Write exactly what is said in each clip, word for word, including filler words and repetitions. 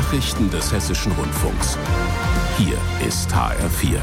Nachrichten des Hessischen Rundfunks. Hier ist H R vier.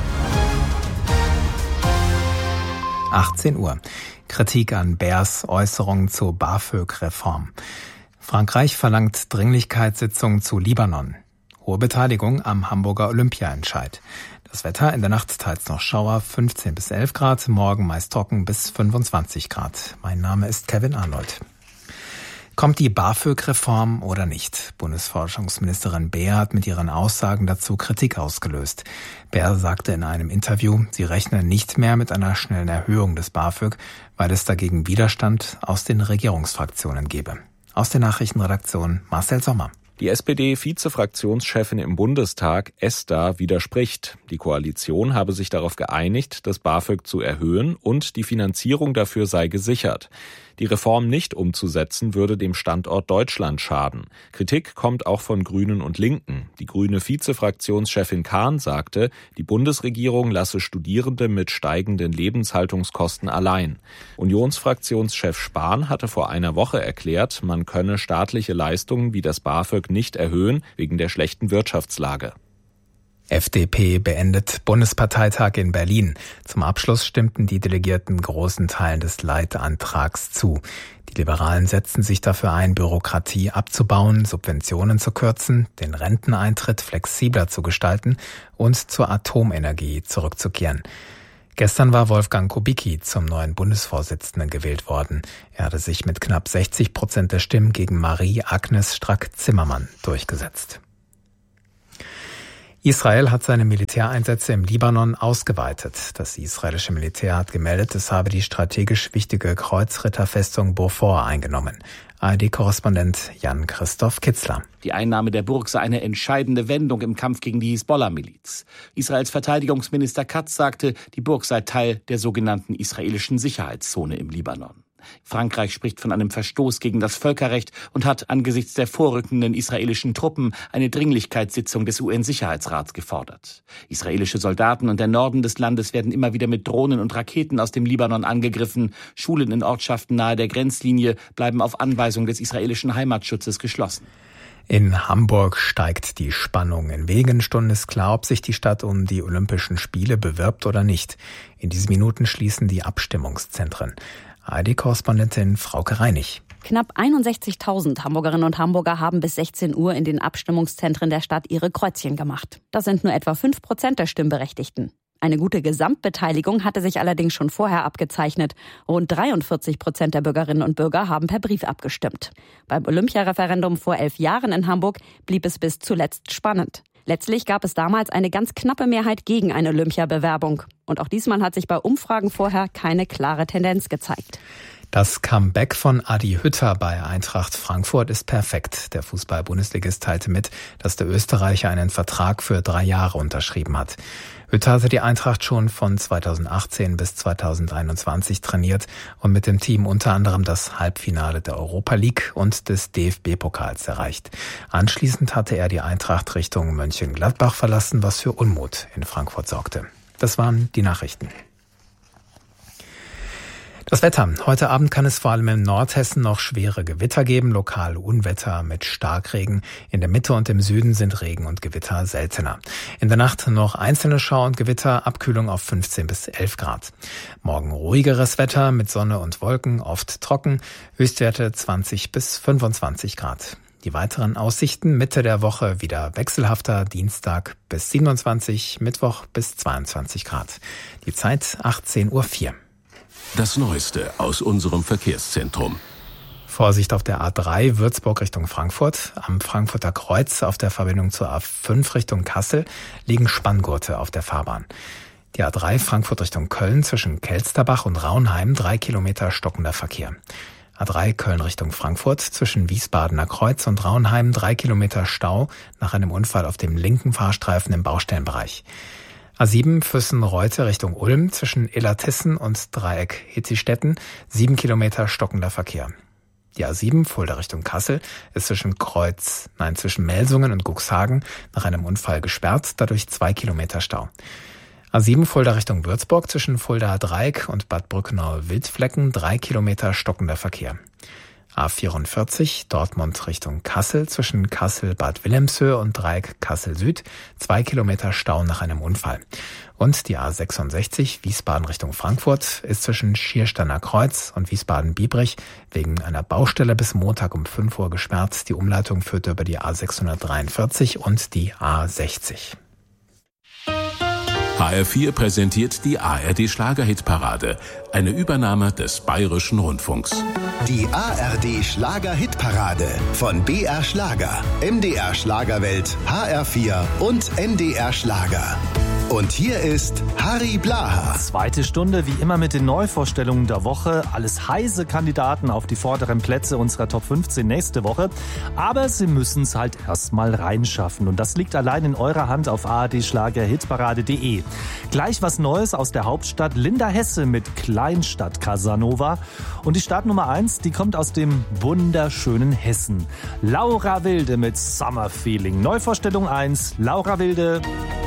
achtzehn Uhr. Kritik an Baers Äußerung zur BAföG-Reform. Frankreich verlangt Dringlichkeitssitzung zu Libanon. Hohe Beteiligung am Hamburger Olympiaentscheid. Das Wetter in der Nacht teils noch Schauer, fünfzehn bis elf Grad, morgen meist trocken bis fünfundzwanzig Grad. Mein Name ist Kevin Arnold. Kommt die BAföG-Reform oder nicht? Bundesforschungsministerin Baer hat mit ihren Aussagen dazu Kritik ausgelöst. Baer sagte in einem Interview, sie rechne nicht mehr mit einer schnellen Erhöhung des BAföG, weil es dagegen Widerstand aus den Regierungsfraktionen gebe. Aus der Nachrichtenredaktion Marcel Sommer. Die S P D-Vizefraktionschefin im Bundestag, Esther, widerspricht. Die Koalition habe sich darauf geeinigt, das BAföG zu erhöhen und die Finanzierung dafür sei gesichert. Die Reform nicht umzusetzen, würde dem Standort Deutschland schaden. Kritik kommt auch von Grünen und Linken. Die grüne Vizefraktionschefin Kahn sagte, die Bundesregierung lasse Studierende mit steigenden Lebenshaltungskosten allein. Unionsfraktionschef Spahn hatte vor einer Woche erklärt, man könne staatliche Leistungen wie das BAföG nicht erhöhen, wegen der schlechten Wirtschaftslage. F D P beendet Bundesparteitag in Berlin. Zum Abschluss stimmten die Delegierten großen Teilen des Leitantrags zu. Die Liberalen setzten sich dafür ein, Bürokratie abzubauen, Subventionen zu kürzen, den Renteneintritt flexibler zu gestalten und zur Atomenergie zurückzukehren. Gestern war Wolfgang Kubicki zum neuen Bundesvorsitzenden gewählt worden. Er hatte sich mit knapp sechzig Prozent der Stimmen gegen Marie-Agnes Strack-Zimmermann durchgesetzt. Israel hat seine Militäreinsätze im Libanon ausgeweitet. Das israelische Militär hat gemeldet, es habe die strategisch wichtige Kreuzritterfestung Beaufort eingenommen. A R D-Korrespondent Jan-Christoph Kitzler. Die Einnahme der Burg sei eine entscheidende Wendung im Kampf gegen die Hisbollah-Miliz. Israels Verteidigungsminister Katz sagte, die Burg sei Teil der sogenannten israelischen Sicherheitszone im Libanon. Frankreich spricht von einem Verstoß gegen das Völkerrecht und hat angesichts der vorrückenden israelischen Truppen eine Dringlichkeitssitzung des U N-Sicherheitsrats gefordert. Israelische Soldaten und der Norden des Landes werden immer wieder mit Drohnen und Raketen aus dem Libanon angegriffen. Schulen in Ortschaften nahe der Grenzlinie bleiben auf Anweisung des israelischen Heimatschutzes geschlossen. In Hamburg steigt die Spannung. In wenigen Stunden ist klar, ob sich die Stadt um die Olympischen Spiele bewirbt oder nicht. In diesen Minuten schließen die Abstimmungszentren. A R D-Korrespondentin Frauke Reinig. Knapp einundsechzigtausend Hamburgerinnen und Hamburger haben bis sechzehn Uhr in den Abstimmungszentren der Stadt ihre Kreuzchen gemacht. Das sind nur etwa fünf Prozent der Stimmberechtigten. Eine gute Gesamtbeteiligung hatte sich allerdings schon vorher abgezeichnet. Rund dreiundvierzig Prozent der Bürgerinnen und Bürger haben per Brief abgestimmt. Beim Olympiareferendum vor elf Jahren in Hamburg blieb es bis zuletzt spannend. Letztlich gab es damals eine ganz knappe Mehrheit gegen eine Olympiabewerbung. Und auch diesmal hat sich bei Umfragen vorher keine klare Tendenz gezeigt. Das Comeback von Adi Hütter bei Eintracht Frankfurt ist perfekt. Der Fußball-Bundesligist teilte mit, dass der Österreicher einen Vertrag für drei Jahre unterschrieben hat. Hütter hatte die Eintracht schon von zweitausendachtzehn bis zweitausendeinundzwanzig trainiert und mit dem Team unter anderem das Halbfinale der Europa League und des D F B-Pokals erreicht. Anschließend hatte er die Eintracht Richtung Mönchengladbach verlassen, was für Unmut in Frankfurt sorgte. Das waren die Nachrichten. Das Wetter. Heute Abend kann es vor allem in Nordhessen noch schwere Gewitter geben, lokale Unwetter mit Starkregen. In der Mitte und im Süden sind Regen und Gewitter seltener. In der Nacht noch einzelne Schauer und Gewitter, Abkühlung auf fünfzehn bis elf Grad. Morgen ruhigeres Wetter mit Sonne und Wolken, oft trocken, Höchstwerte zwanzig bis fünfundzwanzig Grad. Die weiteren Aussichten: Mitte der Woche wieder wechselhafter, Dienstag bis siebenundzwanzig, Mittwoch bis zweiundzwanzig Grad. Die Zeit achtzehn Uhr vier. Das Neueste aus unserem Verkehrszentrum. Vorsicht auf der A drei Würzburg Richtung Frankfurt. Am Frankfurter Kreuz auf der Verbindung zur A fünf Richtung Kassel liegen Spanngurte auf der Fahrbahn. Die A drei Frankfurt Richtung Köln zwischen Kelsterbach und Raunheim drei Kilometer stockender Verkehr. A drei Köln Richtung Frankfurt zwischen Wiesbadener Kreuz und Raunheim drei Kilometer Stau nach einem Unfall auf dem linken Fahrstreifen im Baustellenbereich. A sieben Füssen-Reute Richtung Ulm zwischen Illertissen und Dreieck Hitzistetten, sieben Kilometer stockender Verkehr. Die A sieben Fulda Richtung Kassel ist zwischen Kreuz, nein, zwischen Melsungen und Cuxhagen nach einem Unfall gesperrt, dadurch zwei Kilometer Stau. A sieben Fulda Richtung Würzburg zwischen Fulda Dreieck und Bad Brückenau Wildflecken, drei Kilometer stockender Verkehr. A vierundvierzig Dortmund Richtung Kassel zwischen Kassel-Bad Wilhelmshöhe und Dreieck Kassel Süd. Zwei Kilometer Stau nach einem Unfall. Und die A sechsundsechzig Wiesbaden Richtung Frankfurt ist zwischen Schiersteiner Kreuz und Wiesbaden-Biebrich wegen einer Baustelle bis Montag um fünf Uhr gesperrt. Die Umleitung führte über die A sechshundertdreiundvierzig und die A sechzig. H R vier präsentiert die A R D Schlager-Hitparade, eine Übernahme des Bayerischen Rundfunks. Die A R D Schlager-Hitparade von B R Schlager, M D R Schlagerwelt, H R vier und N D R Schlager. Und hier ist Harry Blaha. Zweite Stunde, wie immer mit den Neuvorstellungen der Woche. Alles heiße Kandidaten auf die vorderen Plätze unserer Top fünfzehn nächste Woche. Aber sie müssen es halt erstmal reinschaffen. Und das liegt allein in eurer Hand auf a r d schlager hitparade punkt de. Gleich was Neues aus der Hauptstadt. Linda Hesse mit Kleinstadt Casanova. Und die Startnummer eins, die kommt aus dem wunderschönen Hessen. Laura Wilde mit Summer Feeling. Neuvorstellung eins, Laura Wilde.